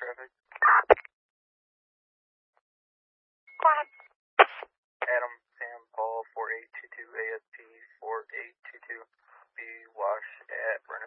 traffic. Go ahead. Adam Sam Paul 4822 ASP 4822 B Wash at